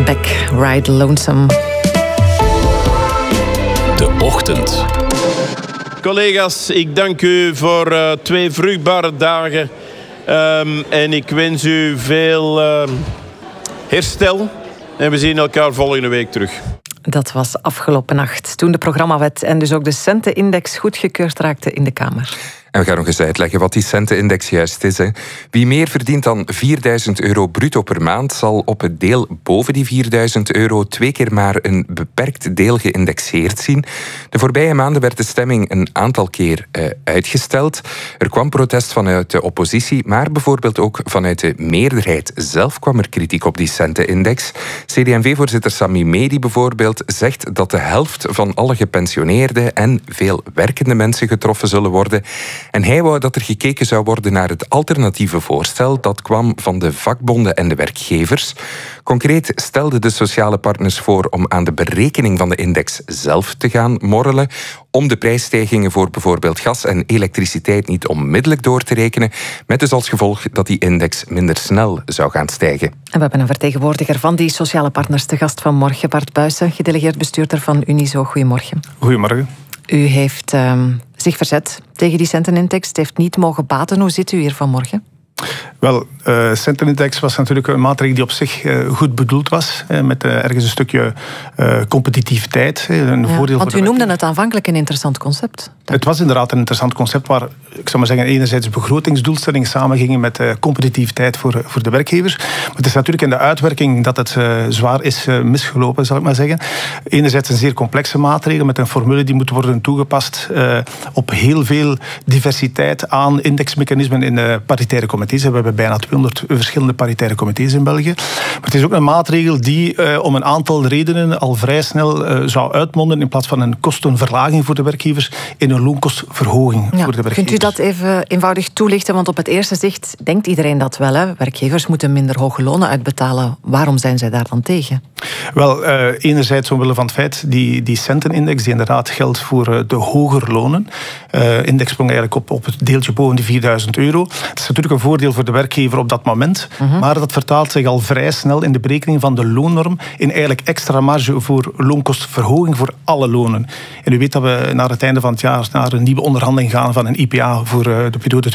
Beck, Ride Lonesome. De Ochtend. Collega's, ik dank u voor 2 vruchtbare dagen. En ik wens u veel herstel. En we zien elkaar volgende week terug. Dat was afgelopen nacht, toen de programmawet en dus ook de centenindex goedgekeurd raakte in de Kamer. En we gaan nog eens uitleggen wat die centenindex juist is. Wie meer verdient dan €4.000 bruto per maand zal op het deel boven die €4.000 2 keer maar een beperkt deel geïndexeerd zien. De voorbije maanden werd de stemming een aantal keer uitgesteld. Er kwam protest vanuit de oppositie, maar bijvoorbeeld ook vanuit de meerderheid zelf kwam er kritiek op die centenindex. CD&V-voorzitter Sami Medi bijvoorbeeld zegt dat de helft van alle gepensioneerden en veel werkende mensen getroffen zullen worden. En hij wou dat er gekeken zou worden naar het alternatieve voorstel dat kwam van de vakbonden en de werkgevers. Concreet stelden de sociale partners voor om aan de berekening van de index zelf te gaan morrelen, om de prijsstijgingen voor bijvoorbeeld gas en elektriciteit niet onmiddellijk door te rekenen, met dus als gevolg dat die index minder snel zou gaan stijgen. En we hebben een vertegenwoordiger van die sociale partners te gast vanmorgen, Bart Buijsen, gedelegeerd bestuurder van Unizo. Goedemorgen. Goedemorgen. U heeft zich verzet tegen die centenindex. Het heeft niet mogen baten. Hoe zit u hier vanmorgen? Wel, centenindex was natuurlijk een maatregel die op zich goed bedoeld was, met ergens een stukje competitiviteit. Een voordeel want voor u noemde het aanvankelijk een interessant concept. Het was inderdaad een interessant concept waar, ik zou maar zeggen, enerzijds begrotingsdoelstellingen samengingen met competitiviteit voor de werkgevers. Maar het is natuurlijk in de uitwerking dat het zwaar is misgelopen, zal ik maar zeggen. Enerzijds een zeer complexe maatregel met een formule die moet worden toegepast op heel veel diversiteit aan indexmechanismen in paritaire comité's. We hebben bijna 200 verschillende paritaire comité's in België. Maar het is ook een maatregel die om een aantal redenen al vrij snel zou uitmonden, in plaats van een kostenverlaging voor de werkgevers, in een loonkostverhoging voor de werkgevers. Kunt u dat even eenvoudig toelichten? Want op het eerste zicht denkt iedereen dat wel. Hè? Werkgevers moeten minder hoge lonen uitbetalen. Waarom zijn zij daar dan tegen? Wel, enerzijds omwille van het feit, die centenindex die inderdaad geldt voor de hoger lonen. Index sprong eigenlijk op het deeltje boven die €4.000. Het is natuurlijk een voordeel voor de werkgever op dat moment, maar dat vertaalt zich al vrij snel in de berekening van de loonnorm in eigenlijk extra marge voor loonkostverhoging voor alle lonen. En u weet dat we naar het einde van het jaar naar een nieuwe onderhandeling gaan van een IPA voor de periode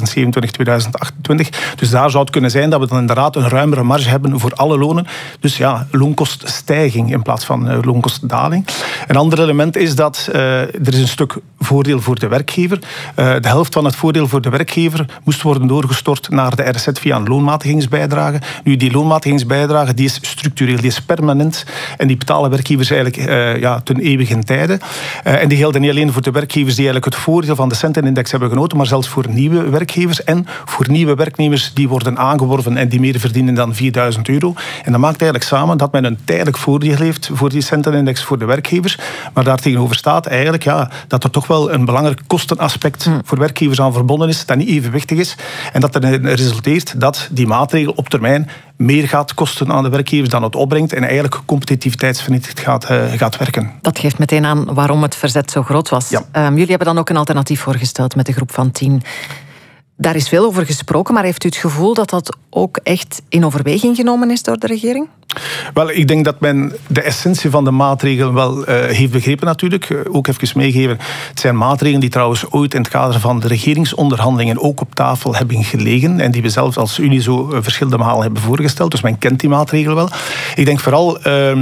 2027-2028. Dus daar zou het kunnen zijn dat we dan inderdaad een ruimere marge hebben voor alle lonen. Dus ja, loonkoststijging in plaats van loonkostdaling. Een ander element is dat er is een stuk voordeel voor de werkgever. De helft van het voordeel voor de werkgever moest worden doorgestort naar de RZ via een loonmatigingsbijdrage. Nu, die loonmatigingsbijdrage die is structureel, die is permanent en die betalen werkgevers eigenlijk ten eeuwigen tijde. En die gelden niet alleen voor de werkgevers die eigenlijk het voordeel van de centenindex hebben genoten, maar zelfs voor nieuwe werkgevers en voor nieuwe werknemers die worden aangeworven en die meer verdienen dan €4.000. En dat maakt eigenlijk samen dat men een tijdelijk voordeel heeft voor die centenindex voor de werkgevers, maar daartegenover staat eigenlijk dat er toch wel een belangrijk kostenaspect voor werkgevers aan verbonden is, dat niet evenwichtig is en dat er resulteert dat die maatregel op termijn meer gaat kosten aan de werkgevers dan het opbrengt en eigenlijk competitiviteitsvernietigd gaat werken. Dat geeft meteen aan waarom het verzet zo groot was. Ja. Jullie hebben dan ook een alternatief voorgesteld met de groep van 10. Daar is veel over gesproken, maar heeft u het gevoel dat dat ook echt in overweging genomen is door de regering? Wel, ik denk dat men de essentie van de maatregelen wel heeft begrepen natuurlijk. Ook even meegeven. Het zijn maatregelen die trouwens ooit in het kader van de regeringsonderhandelingen ook op tafel hebben gelegen en die we zelf als Unizo verschillende malen hebben voorgesteld. Dus men kent die maatregelen wel. Ik denk vooral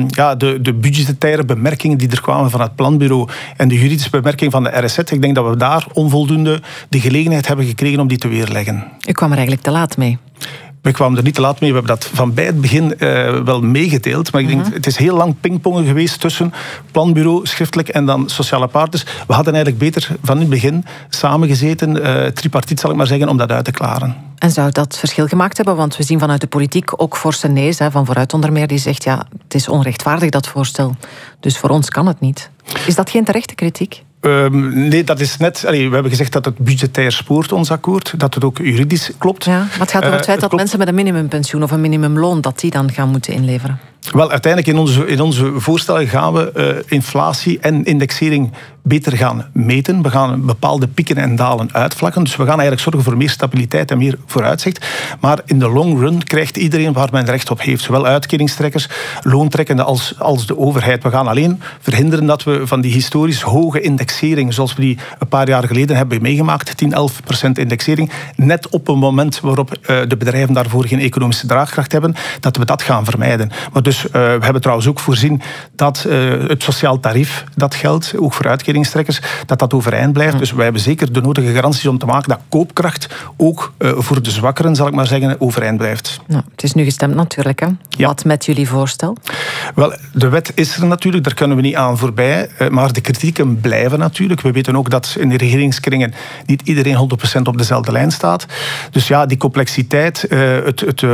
de budgettaire bemerkingen die er kwamen van het planbureau en de juridische bemerking van de RSZ. Ik denk dat we daar onvoldoende de gelegenheid hebben gekregen om die te weerleggen. U kwam er eigenlijk te laat mee. We kwamen er niet te laat mee. We hebben dat van bij het begin wel meegedeeld. Maar ik denk, het is heel lang pingpongen geweest tussen planbureau, schriftelijk en dan sociale partners. We hadden eigenlijk beter van in het begin samengezeten, tripartiet zal ik maar zeggen, om dat uit te klaren. En zou dat verschil gemaakt hebben? Want we zien vanuit de politiek ook forse nee's, van Vooruit onder meer, die zegt het is onrechtvaardig dat voorstel. Dus voor ons kan het niet. Is dat geen terechte kritiek? Nee, dat is net... we hebben gezegd dat het budgetair spoort, ons akkoord. Dat het ook juridisch klopt. Ja, maar het gaat over het feit dat mensen met een minimumpensioen of een minimumloon, dat die dan gaan moeten inleveren. Wel, uiteindelijk in onze voorstellen gaan we inflatie en indexering beter gaan meten. We gaan bepaalde pieken en dalen uitvlakken. Dus we gaan eigenlijk zorgen voor meer stabiliteit en meer vooruitzicht. Maar in de long run krijgt iedereen waar men recht op heeft. Zowel uitkeringstrekkers, loontrekkenden als de overheid. We gaan alleen verhinderen dat we van die historisch hoge indexering, zoals we die een paar jaar geleden hebben meegemaakt, 10-11% indexering, net op een moment waarop de bedrijven daarvoor geen economische draagkracht hebben, dat we dat gaan vermijden. Maar dus, we hebben trouwens ook voorzien dat het sociaal tarief, dat geldt, ook voor uitkeringstrekkers, dat overeind blijft. Dus wij hebben zeker de nodige garanties om te maken dat koopkracht ook voor de zwakkeren, zal ik maar zeggen, overeind blijft. Nou, het is nu gestemd natuurlijk, hè? Ja. Wat met jullie voorstel? Wel, de wet is er natuurlijk, daar kunnen we niet aan voorbij. Maar de kritieken blijven natuurlijk. We weten ook dat in de regeringskringen niet iedereen 100% op dezelfde lijn staat. Dus ja, die complexiteit, het